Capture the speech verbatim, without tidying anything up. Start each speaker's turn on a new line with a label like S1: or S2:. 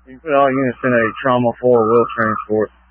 S1: You can put all units in a trauma four wheel transport.